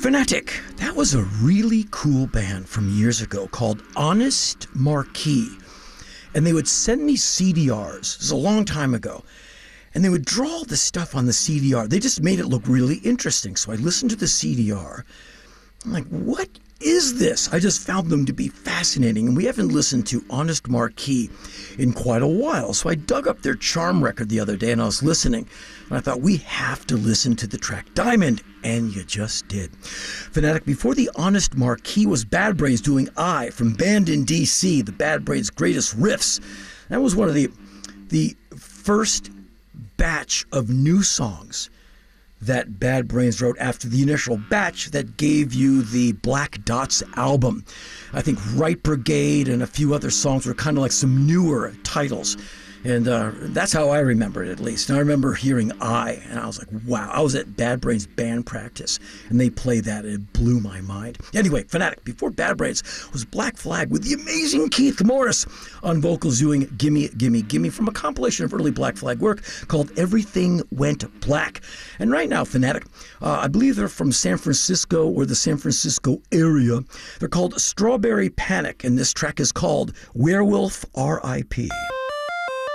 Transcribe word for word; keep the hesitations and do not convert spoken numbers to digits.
Fanatic, that was a really cool band from years ago called Honest Marquee. And they would send me C D Rs. This was a long time ago. And they would draw all the stuff on the C D R. They just made it look really interesting. So I listened to the C D R. I'm like, what is this? I just found them to be fascinating. And we haven't listened to Honest Marquee in quite a while. So I dug up their Charm record the other day and I was listening. And I thought, we have to listen to the track Diamond. And you just did. Fanatic, before the Honest Marquee was Bad Brains doing I from Band in D C, the Bad Brains' greatest riffs. That was one of the, the first batch of new songs that Bad Brains wrote after the initial batch that gave you the Black Dots album. I think Right Brigade and a few other songs were kind of like some newer titles. And uh, that's how I remember it, at least. And I remember hearing I, and I was like, wow. I was at Bad Brains band practice, and they played that, and it blew my mind. Anyway, Fanatic, before Bad Brains was Black Flag with the amazing Keith Morris on vocals doing Gimme, Gimme, Gimme from a compilation of early Black Flag work called Everything Went Black. And right now, Fanatic, uh, I believe they're from San Francisco or the San Francisco area. They're called Strawberry Panic, and this track is called Werewolf R I P